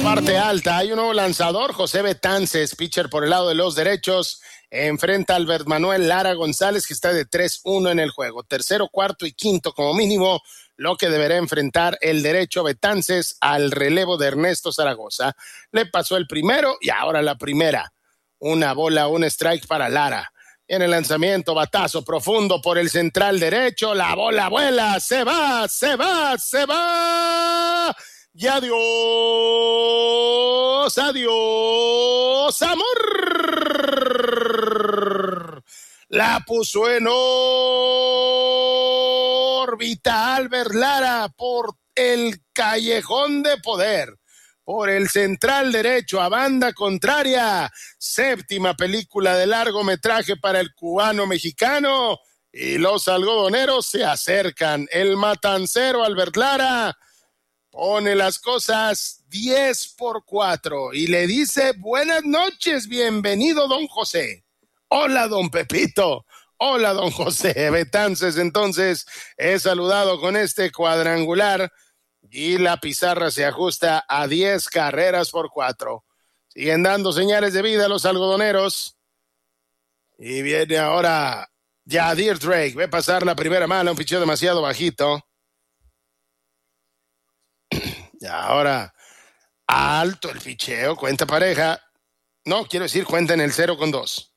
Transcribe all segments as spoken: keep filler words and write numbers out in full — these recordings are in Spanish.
parte alta. Hay un nuevo lanzador, José Betances, pitcher por el lado de los derechos. Enfrenta a Albert Manuel Lara González, que está de tres uno en el juego. Tercero, cuarto y quinto como mínimo, lo que deberá enfrentar el derecho Betances al relevo de Ernesto Zaragoza. Le pasó el primero y ahora la primera. Una bola, un strike para Lara. En el lanzamiento, batazo profundo por el central derecho. La bola vuela, se va, se va, se va. Y adiós, adiós, amor. La puso en órbita Albert Lara por el callejón de poder. Por el central derecho a banda contraria. Séptima película de largometraje para el cubano mexicano. Y los algodoneros se acercan. El matancero Albert Lara pone las cosas diez por cuatro y le dice: buenas noches, bienvenido don José. Hola don Pepito, hola don José. Betances entonces es saludado con este cuadrangular y la pizarra se ajusta a diez carreras por cuatro. Siguen dando señales de vida los algodoneros y viene ahora Yadir Drake. Ve pasar la primera mala, un picheo demasiado bajito. Y ahora, alto el picheo, cuenta pareja. No, quiero decir, cuenta en el cero con dos.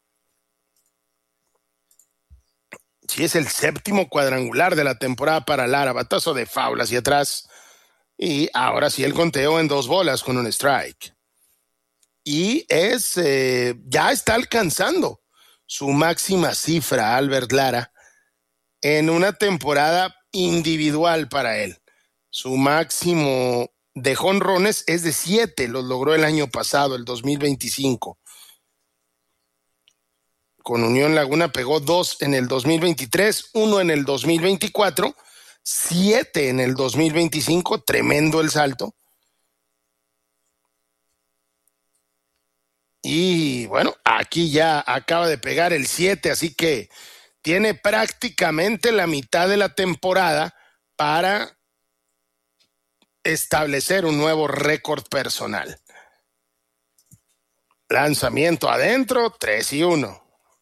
Sí, es el séptimo cuadrangular de la temporada para Lara. Batazo de foul hacia atrás. Y ahora sí el conteo en dos bolas con un strike. Y es, eh, ya está alcanzando su máxima cifra, Albert Lara, en una temporada individual para él. Su máximo de jonrones es de siete, los logró el año pasado, el dos mil veinticinco. Con Unión Laguna pegó dos en el dos mil veintitrés, uno en el dos mil veinticuatro, siete en el dos mil veinticinco, tremendo el salto. Y bueno, aquí ya acaba de pegar el siete, así que tiene prácticamente la mitad de la temporada para establecer un nuevo récord personal. Lanzamiento adentro, tres y uno.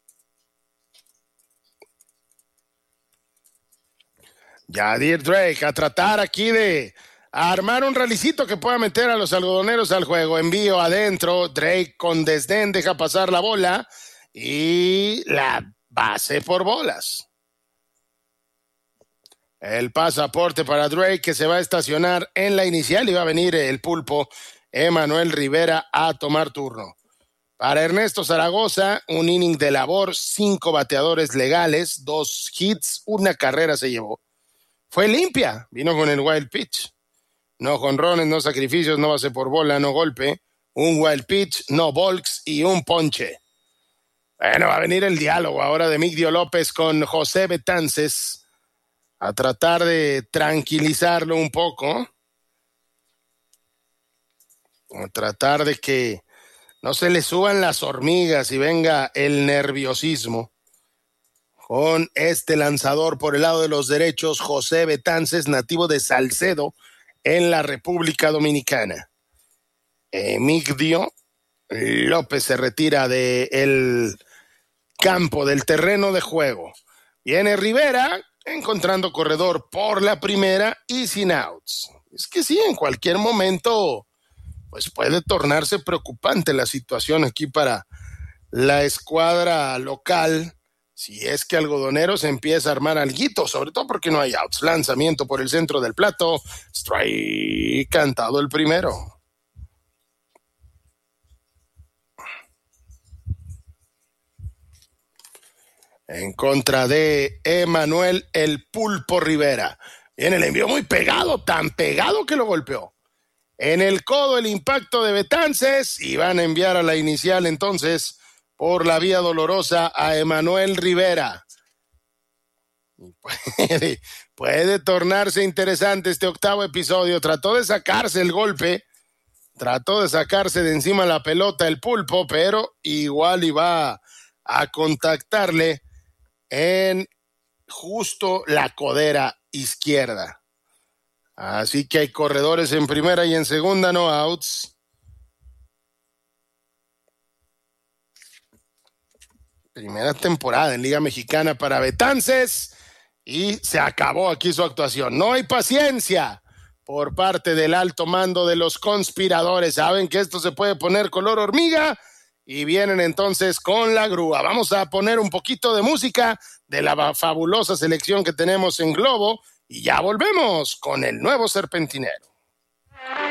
Yadir Drake a tratar aquí de armar un rallycito que pueda meter a los algodoneros al juego. Envío adentro, Drake con desdén deja pasar la bola y la base por bolas. El pasaporte para Drake, que se va a estacionar en la inicial, y va a venir el pulpo Emanuel Rivera a tomar turno. Para Ernesto Zaragoza, un inning de labor, cinco bateadores legales, dos hits, una carrera se llevó. Fue limpia, vino con el wild pitch. No jonrones, no sacrificios, no base por bola, no golpe. Un wild pitch, no balks y un ponche. Bueno, va a venir el diálogo ahora de Migdio López con José Betances, a tratar de tranquilizarlo un poco, a tratar de que no se le suban las hormigas y venga el nerviosismo. Con este lanzador por el lado de los derechos, José Betances, nativo de Salcedo, en la República Dominicana. Emigdio López se retira del campo, del terreno de juego. Viene Rivera, encontrando corredor por la primera y sin outs. Es que sí, en cualquier momento pues puede tornarse preocupante la situación aquí para la escuadra local, si es que Algodoneros empieza a armar alguito, sobre todo porque no hay outs. Lanzamiento por el centro del plato, strike cantado el primero. En contra de Emanuel el Pulpo Rivera. Viene el envío muy pegado, tan pegado que lo golpeó. En el codo el impacto de Betances y van a enviar a la inicial entonces por la vía dolorosa a Emanuel Rivera. Puede, puede tornarse interesante este octavo episodio. Trató de sacarse el golpe, trató de sacarse de encima la pelota el Pulpo, pero igual iba a contactarle en justo la codera izquierda. Así que hay corredores en primera y en segunda, no outs. Primera temporada en Liga Mexicana para Betances y se acabó aquí su actuación. No hay paciencia por parte del alto mando de los conspiradores. Saben que esto se puede poner color hormiga y vienen entonces con la grúa. Vamos a poner un poquito de música de la fabulosa selección que tenemos en Globo y ya volvemos con el nuevo Serpentinero.